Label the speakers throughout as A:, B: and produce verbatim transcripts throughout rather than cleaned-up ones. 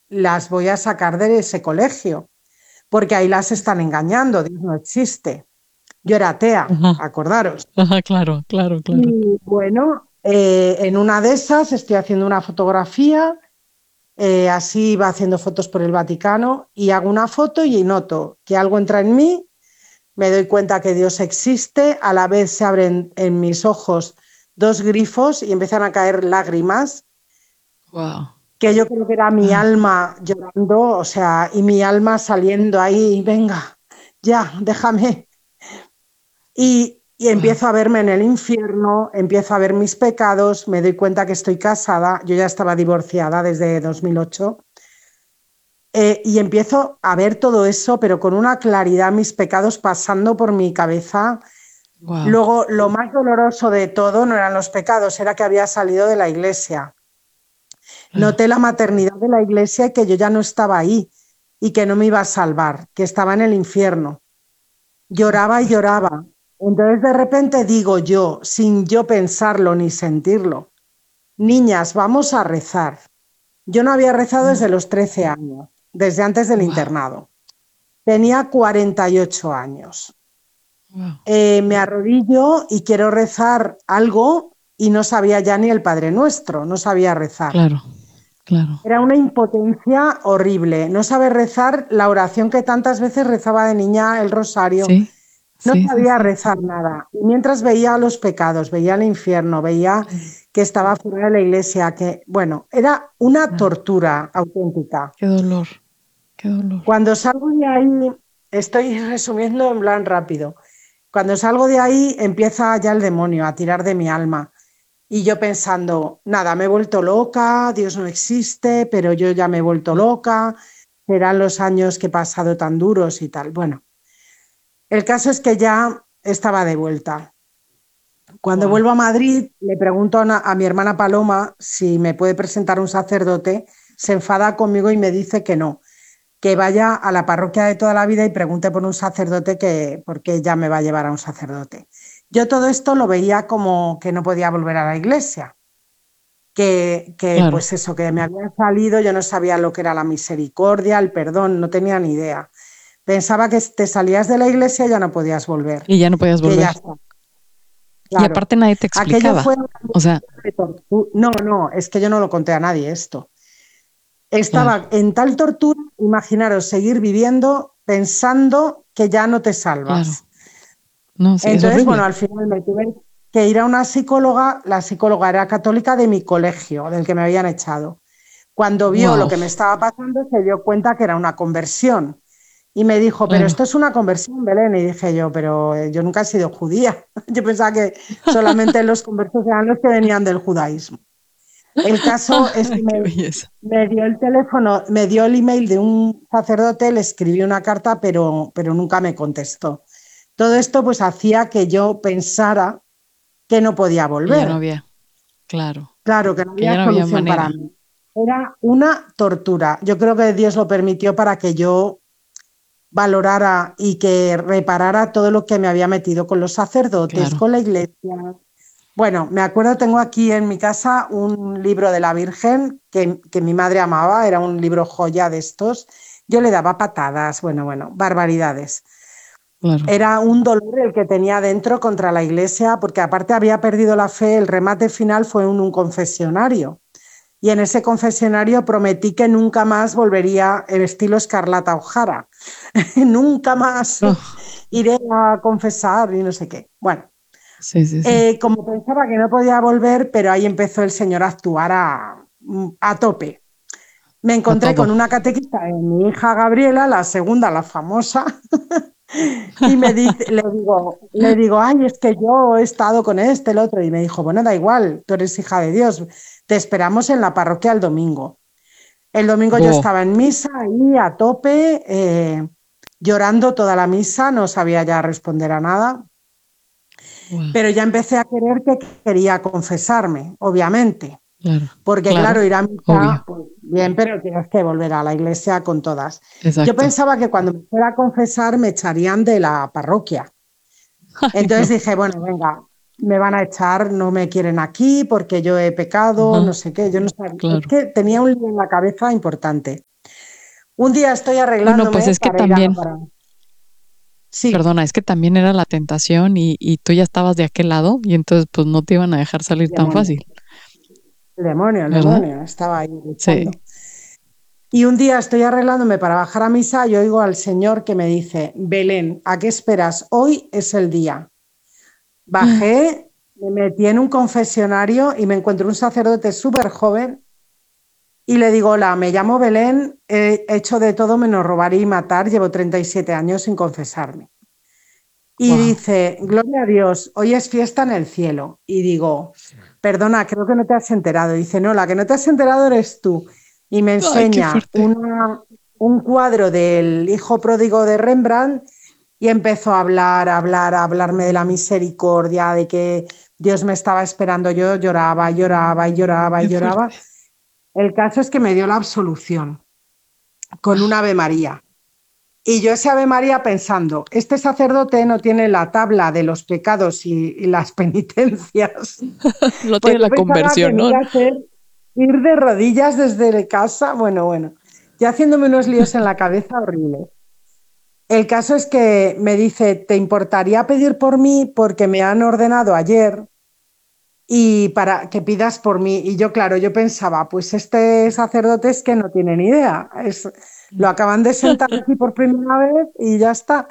A: las voy a sacar de ese colegio, porque ahí las están engañando, Dios no existe. Yo era atea,
B: Ajá,
A: acordaros.
B: ajá, claro, claro, claro.
A: Y bueno, eh, en una de esas estoy haciendo una fotografía, eh, así iba haciendo fotos por el Vaticano y hago una foto y noto que algo entra en mí, me doy cuenta que Dios existe, a la vez se abren en mis ojos dos grifos y empiezan a caer lágrimas,
B: Wow,
A: que yo creo que era mi
B: wow.
A: alma llorando, o sea, y mi alma saliendo ahí, venga, ya, déjame. Y, y
B: Wow.
A: empiezo a verme en el infierno, empiezo a ver mis pecados, me doy cuenta que estoy casada, yo ya estaba divorciada desde dos mil ocho, eh, y empiezo a ver todo eso, pero con una claridad, mis pecados pasando por mi cabeza.
B: Wow.
A: Luego, lo más doloroso de todo no eran los pecados, era que había salido de la iglesia.
B: Claro.
A: Noté la maternidad de la iglesia y que yo ya no estaba ahí y que no me iba a salvar, que estaba en el infierno.
B: Qué
A: Lloraba y
B: fuerte.
A: lloraba. Entonces de repente digo yo, sin yo pensarlo ni sentirlo, niñas, vamos a rezar. Yo no había rezado desde los trece años, desde antes del
B: Wow.
A: internado. Tenía cuarenta y ocho años.
B: Wow.
A: Eh, me arrodillo y quiero rezar algo y no sabía ya ni el Padre Nuestro, no sabía rezar.
B: Claro, claro.
A: Era una impotencia horrible, no saber rezar la oración que tantas veces rezaba de niña, el rosario.
B: Sí,
A: No
B: sí, sí,
A: sabía
B: sí.
A: rezar nada. Y mientras veía los pecados, veía el infierno, veía
B: Sí.
A: que estaba fuera de la iglesia, que, bueno, era una
B: Wow.
A: tortura auténtica.
B: Qué dolor, qué dolor.
A: Cuando salgo de ahí, estoy resumiendo en plan rápido, cuando salgo de ahí empieza ya el demonio a tirar de mi alma. Y yo pensando, nada, me he vuelto loca, Dios no existe, pero yo ya me he vuelto loca, serán los años que he pasado tan duros y tal. Bueno, el caso es que ya estaba de vuelta. Cuando
B: Wow.
A: vuelvo a Madrid, le pregunto a, una- a mi hermana Paloma si me puede presentar un sacerdote, se enfada conmigo y me dice que no, que vaya a la parroquia de toda la vida y pregunte por un sacerdote, que, porque ella me va a llevar a un sacerdote. Yo todo esto lo veía como que no podía volver a la iglesia, que, que
B: Claro.
A: pues eso, que me había salido, yo no sabía lo que era la misericordia, el perdón, no tenía ni idea. Pensaba que te salías de la iglesia y ya no podías volver,
B: Y ya no podías
A: que ya
B: volver.
A: está.
B: Y
A: Claro,
B: aparte nadie te
A: aquello fue
B: explicaba.
A: una
B: O sea,
A: tortura. No, no, es que yo no lo conté a nadie esto.
B: claro,
A: Estaba en tal tortura, imaginaros seguir viviendo pensando que ya no te
B: claro.
A: salvas.
B: No, sí, es
A: Entonces, bueno,
B: horrible.
A: al final me tuve que ir a una psicóloga, la psicóloga era católica de mi colegio, del que me habían echado. Cuando vio lo
B: Wow.
A: que me estaba pasando, se dio cuenta que era una conversión. Y me dijo, pero
B: Claro.
A: esto es una conversión, Belén. Y dije yo, pero eh, yo nunca he sido judía. Yo pensaba que solamente los conversos eran los que venían del judaísmo. El caso es que
B: Qué
A: me,
B: belleza.
A: me dio el teléfono, me dio el email de un sacerdote, le escribí una carta, pero, pero nunca me contestó. Todo esto pues hacía que yo pensara que no podía
B: Que ya no
A: volver.
B: había, claro,
A: Claro, que no
B: que ya
A: había
B: no había
A: solución para
B: manera.
A: mí. Era una tortura. Yo creo que Dios lo permitió para que yo valorara y que reparara todo lo que me había metido con los sacerdotes,
B: Claro.
A: con la iglesia. Bueno, me acuerdo, tengo aquí en mi casa un libro de la Virgen que, que mi madre amaba, era un libro joya de estos. Yo le daba patadas, bueno, bueno, barbaridades.
B: Claro.
A: Era un dolor el que tenía dentro contra la iglesia, porque aparte había perdido la fe, el remate final fue en un confesionario. Y en ese confesionario prometí que nunca más volvería el estilo Escarlata O'Hara. Nunca más
B: No.
A: iré a confesar y no sé qué. Bueno,
B: Sí, sí, sí.
A: eh, como pensaba que no podía volver, pero ahí empezó el señor a actuar a, a tope. Me
B: A
A: encontré
B: todo.
A: con una catequista de mi hija Gabriela, la segunda, la famosa, y me dice, le digo, le digo, ay, es que yo he estado con este, el otro, y me dijo, bueno, da igual, tú eres hija de Dios, te esperamos en la parroquia el domingo. El domingo yo
B: Bo.
A: estaba en misa ahí a tope, eh, llorando toda la misa, no sabía ya responder a nada,
B: Wow.
A: pero ya empecé a querer que quería confesarme, obviamente,
B: Claro.
A: porque
B: Claro.
A: claro, ir a misa,
B: Obvio.
A: pues bien, pero tienes que volver a la iglesia con todas. Yo
B: Exacto.
A: pensaba que cuando me fuera a confesar me echarían de la parroquia.
B: Ay,
A: Entonces
B: no.
A: dije, bueno, venga, me van a echar, no me quieren aquí porque yo he pecado, no
B: Ajá.
A: sé qué, yo no sabía, es
B: Claro.
A: que tenía un lío en la cabeza importante. Un día estoy
B: Bueno, pues
A: arreglándome
B: es que
A: para ir a...
B: también,
A: Para... Sí,
B: perdona, es que también era la tentación y, y tú ya estabas de aquel lado y entonces pues no te iban a dejar salir
A: el
B: tan
A: demonio,
B: fácil,
A: el demonio, el
B: ¿verdad?
A: demonio, estaba ahí luchando.
B: Sí.
A: Y un día estoy arreglándome para bajar a misa y oigo al Señor que me dice, Belén, ¿a qué esperas? Hoy es el día. Bajé, me metí en un confesionario y me encuentro un sacerdote súper joven y le digo, hola, me llamo Belén, he hecho de todo menos robar y matar, llevo treinta y siete años sin confesarme. Y
B: Wow.
A: dice, gloria a Dios, hoy es fiesta en el cielo. Y digo, perdona, creo que no te has enterado. Dice, no, la que no te has enterado eres tú. Y me
B: Ay, qué
A: enseña
B: fuerte.
A: una, un cuadro del hijo pródigo de Rembrandt y empezó a hablar, a hablar, a hablarme de la misericordia, de que Dios me estaba esperando. Yo lloraba, lloraba y lloraba y
B: Qué
A: lloraba.
B: fuerte.
A: El caso es que me dio la absolución con un Ave María. Y yo ese Ave María pensando, este sacerdote no tiene la tabla de los pecados y, y las penitencias.
B: No
A: Pues
B: tiene
A: yo
B: la
A: pensaba que
B: conversión,
A: me
B: ¿no?
A: iba a hacer ir de rodillas desde casa. Bueno, bueno, ya haciéndome unos líos en la cabeza horribles. El caso es que me dice, ¿te importaría pedir por mí? Porque me han ordenado ayer y para que pidas por mí. Y yo, claro, yo pensaba, pues este sacerdote es que no tiene ni idea. Es, lo acaban de sentar aquí por primera vez y ya está.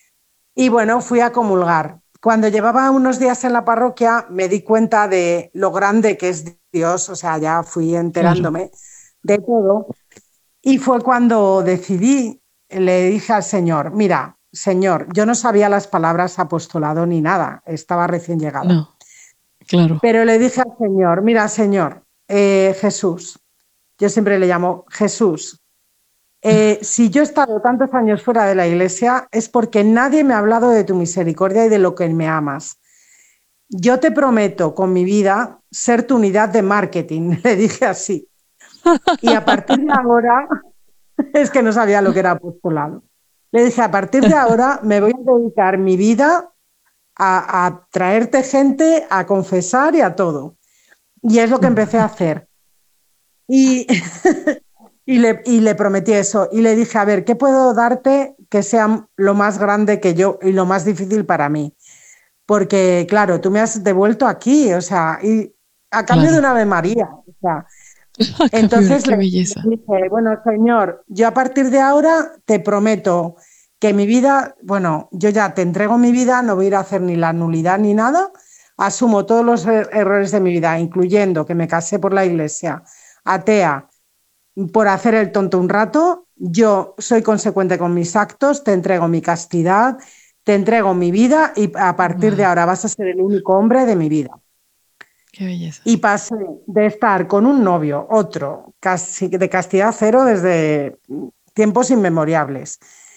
A: Y bueno, fui a comulgar. Cuando llevaba unos días en la parroquia me di cuenta de lo grande que es Dios, o sea, ya fui
B: Claro.
A: enterándome de todo. Y fue cuando decidí, le dije al Señor, mira, Señor, yo no sabía las palabras apostolado ni nada, estaba recién llegada.
B: No, claro.
A: Pero le dije al Señor, mira, Señor, eh, Jesús, yo siempre le llamo Jesús, eh, si yo he estado tantos años fuera de la iglesia es porque nadie me ha hablado de tu misericordia y de lo que me amas. Yo te prometo con mi vida ser tu unidad de marketing, le dije así. Y a partir de ahora, es que no sabía lo que era apostolado. Le dije, a partir de ahora me voy a dedicar mi vida a, a traerte gente, a confesar y a todo. Y es lo que empecé a hacer. Y, y, le, y le prometí eso. Y le dije, a ver, ¿qué puedo darte que sea lo más grande que yo y lo más difícil para mí? Porque, claro, tú me has devuelto aquí, o sea, y a cambio de
B: Claro.
A: una Ave María. O sea,
B: A cambio de
A: entonces
B: qué
A: le,
B: belleza.
A: le dije, bueno, Señor, yo a partir de ahora te prometo que mi vida, bueno, yo ya te entrego mi vida, no voy a ir a hacer ni la nulidad ni nada, asumo todos los er- errores de mi vida, incluyendo que me casé por la iglesia, atea, por hacer el tonto un rato, yo soy consecuente con mis actos, te entrego mi castidad, te entrego mi vida y a partir de
B: Wow,
A: ahora vas a ser el único hombre de mi vida.
B: qué belleza.
A: Y pasé de estar con un novio, otro, casi de castidad cero desde tiempos inmemoriales,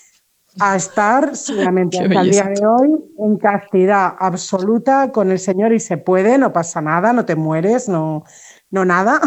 A: a estar solamente
B: Qué
A: hasta el día
B: belleza.
A: de hoy en castidad absoluta con el Señor y se puede, no pasa nada, no te mueres, no, no nada.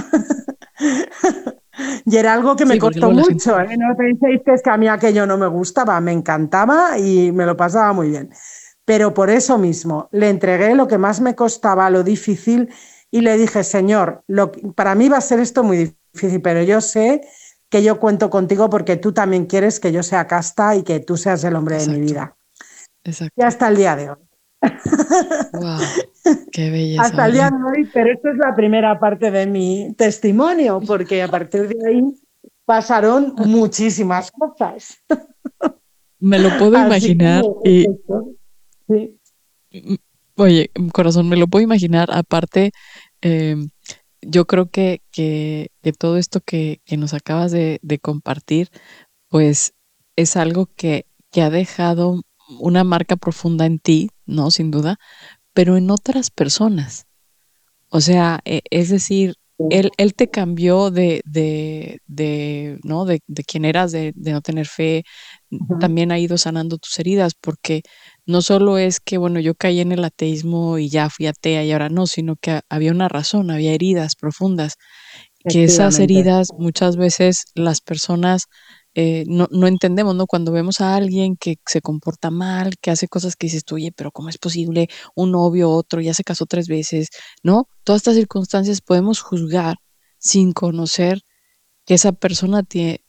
A: Y era algo que me
B: Sí, porque
A: costó
B: luego la gente.
A: mucho, ¿eh? No penséis que es que a mí aquello no me gustaba, me encantaba y me lo pasaba muy bien. Pero por eso mismo le entregué lo que más me costaba, lo difícil, y le dije, Señor, lo, para mí va a ser esto muy difícil, pero yo sé que yo cuento contigo porque tú también quieres que yo sea casta y que tú seas el hombre de mi
B: Exacto,
A: vida. Y
B: exacto.
A: hasta el día de hoy.
B: Wow, qué belleza,
A: Hasta el día
B: Belén.
A: de hoy, pero esto es la primera parte de mi testimonio, porque a partir de ahí pasaron muchísimas cosas.
B: Me lo puedo
A: Así que,
B: imaginar y,
A: esto, sí.
B: mm, oye, corazón, me lo puedo imaginar. Aparte, eh, yo creo que, que, que todo esto que, que nos acabas de, de compartir, pues es algo que, que ha dejado una marca profunda en ti, ¿no? Sin duda, pero en otras personas. O sea, e- es decir, él, él te cambió de, de, de, ¿no? De, de quien eras, de, de no tener fe,
A: Ujú.
B: también ha ido sanando tus heridas, porque no solo es que, bueno, yo caí en el ateísmo y ya fui atea y ahora no, sino que ha- había una razón, había heridas profundas, que esas
A: Efectivamente.
B: heridas muchas veces las personas eh, no, no entendemos, ¿no? Cuando vemos a alguien que se comporta mal, que hace cosas que dices tú, oye, pero ¿cómo es posible? Un novio, otro, ya se casó tres veces, ¿no? Todas estas circunstancias podemos juzgar sin conocer que esa persona tie-